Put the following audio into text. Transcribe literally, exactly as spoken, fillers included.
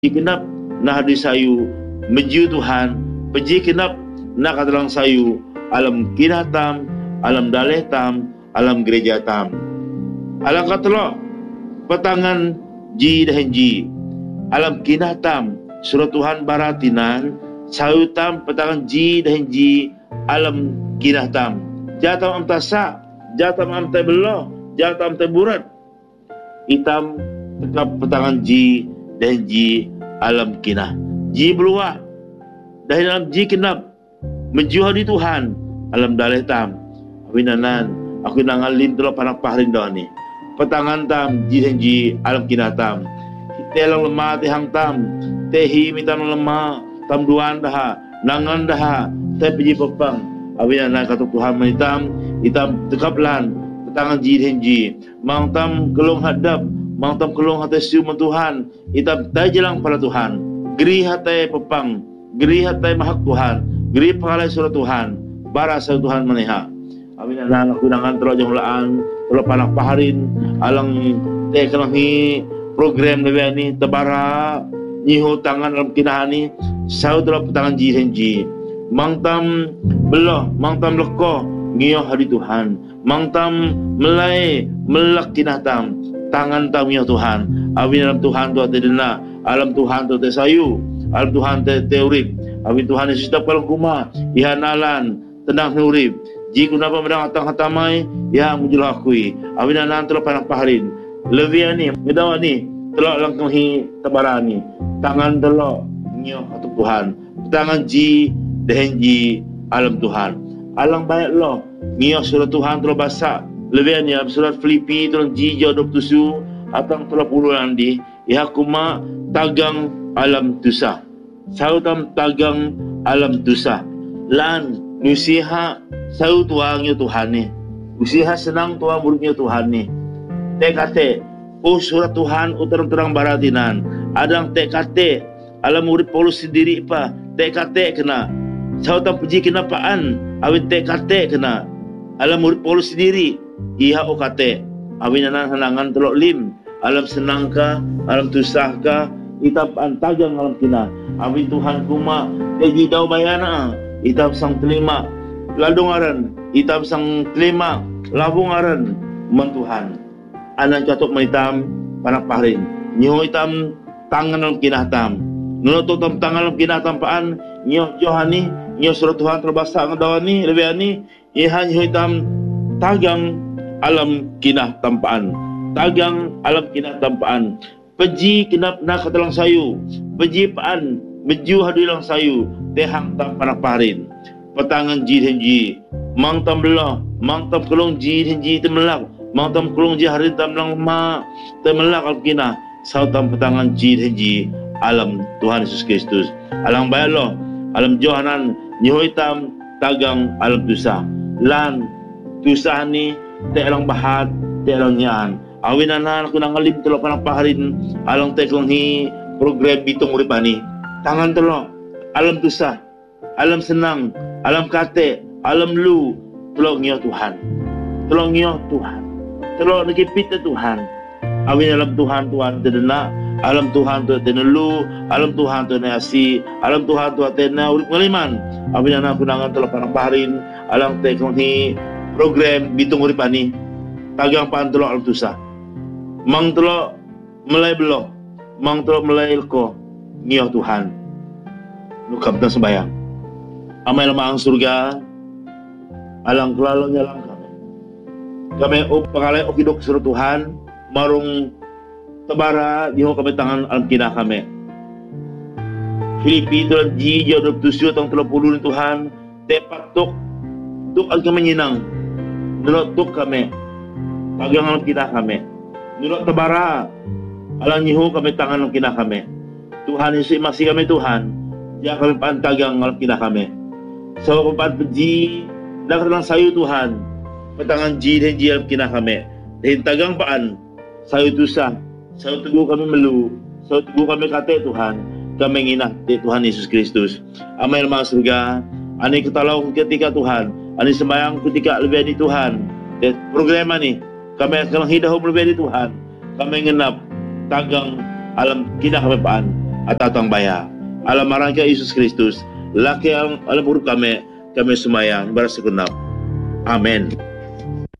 Kenap na hadi sayu meju Tuhan, peji kenap na katalang sayu alam kinatam, alam daletam, alam gereja tam. Alam katelo petangan ji dan ji. Alam kinatam surat Tuhan baratinan sayu tam petangan ji dan ji alam kinatam. Jatam am tasa, jatam am tebelo, jatam teburat. Hitam tetap petangan ji dan ji alam kinah. Ji beluah dari dalam ji kenap menjual di Tuhan alam dalih tam. Awinanan aku nangalin telo panak pahrin doa ni. Petangan tam ji dan ji alam kinah tam. Telang lemah tehang tam. Tehi mitan lemah tam duan dah. Nangan dah. Teh peji pepang. Awinanan kata Tuhan menitam hitam tekaplan petangan ji dan ji. Mang tam kelong hadap. Mang tam kelong hati siuman Tuhan. Itam tay jelang pada Tuhan. Geri hati pepang. Geri hati mahak Tuhan. Geri pengalai surat Tuhan. Barasa Tuhan meneha. Amin. Anak aku dengan terlalu jumlaan. Terlalu panak paharin. Alang teh kelangi program lewe ni. Tebara. Nyiho tangan dalam kinahan ni. Saya terlalu petangan ji henji. Mang tam beloh. Mang tam leko. Ngiyoh hari Tuhan. Mang tam melai. Melak kinah tam. Tangan tam ya Tuhan. Amin dalam Tuhan tu ada dena. Alam Tuhan tu ada sayu. Alam Tuhan tu teorik. Amin Tuhan Yesus setiap kalau kuma. Ihanalan. Tenang teorik. Jika kenapa medang hatang hatamai. Ya mujulah akui. Amin anan telah panak paharin. Lebih ni. Medawa ni. Telah langkahi tebaran ni. Tangan telah. Nyoh atau Tuhan. Tangan ji. Dan ji. Alam Tuhan. Alang baik lo. Nyoh surat Tuhan telah basak. Lebih ni surat Filipi tolong jijau dua puluh tujuh atang tiga puluh nanti ya kuma tagang alam tusa. Sau tam tagang alam tusa. Lan nusiha sau tuangnya Tuhan ni. Usiha senang tuang muridnya Tuhan ni. Tekate oh surat Tuhan uterang-terang baratinan. Adang tekate alam murid Paulus sendiri pa. Tekate kena. Sau tam puji kenapaan awit tekate kena. Alam murid Paulus sendiri. Iha o kate, awinanan hanangan telok lim, alam senangka, alam tusahka, itab antagang alam kina. Awin Tuhan kuma, teji daw bayana, itab sang telima, ladungaran, itab sang telima, labungaran, man Tuhan. Anan katok manitam, panak parin, nyo itam tangan alam kinatam, nuno tam tangan alam kinatam paan, nyo johani, nyo surat Tuhan terbasa ngadawani, lebiani, iha nyo itam tagang alam kinah tampaan. Tagang alam kinah tampaan. Peji kinap na katalang sayu. Peji paan. Meju hadu lang sayu. Tehang tam panak paharin. Petangan ji dan ji. Mang tam belah. Mang tam kelong ji dan ji temelak. Mang tam kelong ji harin tam lang ma. Temelak alam kinah. Sau tam petangan ji dan ji. Alam Tuhan Yesus Kristus. Alang bayar lo. Alam Johanan. Nyoy tam tagang alam tusah. Lan tusah ni. Tek lang bahat, tek lang yan. Awinanan aku nangalib telo panak paharin. Alang tek lang hi program bitong uripani. Tangan telo, alam tusah, alam senang, alam kate, alam lu. Telo ngiyo Tuhan. Telo ngiyo Tuhan. Telo nagipit na Tuhan. Awin alam Tuhan, Tuhan tedena. Alam Tuhan tu tenelu, alam Tuhan tu nasi, alam Tuhan tu tena urip ngaliman. Awinanan aku nangan telo panak paharin. Alang tek lang hi program bitung uripani tagang paan telok alam tusah. Mang telok melai beloh, mang telok melai leko ngiyoh Tuhan. Lukap dan sembayang. Amai lemah surga, alang kelalonya lang kami. Kami op pangalai okidok suruh Tuhan, marung tebara ngiyoh kami tangan alam kinah kami. Filipi tulan ji jauh dua puluh tujuh tang tiga puluh ni Tuhan, tepat tuk tuk agak menyenang. Nulot tuk kami. Tagang alam kinah kami. Nulot tebara. Alang nyihu kami tangan alam kinah kami. Tuhan Yesus masih kami Tuhan. Ya kami paan tagang alam kinah kami. So kami peji. Dan katalang sayu Tuhan. Petangan ji dan ji alam kinah kami. Dan tagang paan. Sayu tusah. Sayu teguh kami melu. Sayu teguh kami kata Tuhan. Kami nginah di Tuhan Yesus Kristus. Amai lemah surga. Ani ketalau ketika Tuhan. Ani sembayang ketika lebih di Tuhan. Program ni kami akan hidup lebih di Tuhan. Kami ngenap tagang alam kinah kami paan. at atang baya. Alam marang ka Isus Kristus, laki ang alam puro kami, kami sumayang, bara sa kunap. Amen.